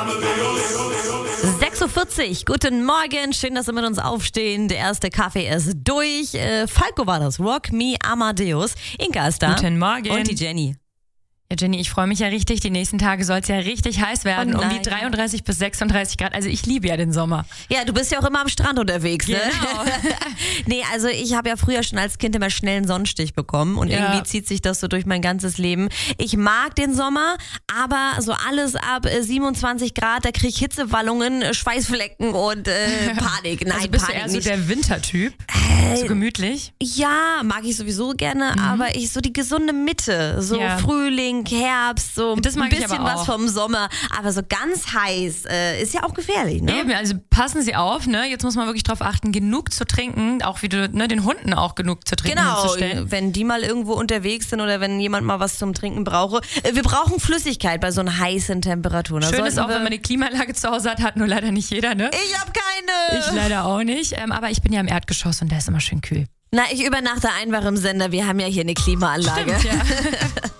6:40 Uhr, guten Morgen, schön, dass Sie mit uns aufstehen. Der erste Kaffee ist durch. Falco war das, Rock Me Amadeus. Inka ist da. Guten Morgen. Und die Jenny. Ja, Jenny, ich freue mich ja richtig. Die nächsten Tage soll es ja richtig heiß werden. Oh um nein. die 33 bis 36 Grad. Also ich liebe ja den Sommer. Ja, du bist ja auch immer am Strand unterwegs, ne? Genau. Nee, also ich habe ja früher schon als Kind immer schnell einen Sonnenstich bekommen und irgendwie zieht sich das so durch mein ganzes Leben. Ich mag den Sommer, aber so alles ab 27 Grad, da kriege ich Hitzewallungen, Schweißflecken und Panik. Nein, Also bist Panik du eher so nicht. der Wintertyp? So gemütlich? Ja, mag ich sowieso gerne, aber ich so die gesunde Mitte, so Ja. Frühling, Herbst, so Das mag ein ich bisschen aber was auch. vom Sommer, aber so ganz heiß ist ja auch gefährlich, ne? Eben, also passen Sie auf, ne? Jetzt muss man wirklich drauf achten, genug zu trinken, auch wie du, ne, den Hunden auch genug zu trinken Genau, hinzustellen. wenn die mal irgendwo unterwegs sind oder wenn jemand mal was zum Trinken brauche. Wir brauchen Flüssigkeit bei so einer heißen Temperatur. Da Schön ist sollten auch, wir- wenn man eine Klimaanlage zu Hause hat nur leider nicht jeder, ne? Ich habe keine. Ich leider auch nicht, aber ich bin ja im Erdgeschoss und da ist immer schön kühl. Na, ich übernachte einfach im Sender. Wir haben ja hier eine Klimaanlage. Stimmt, ja.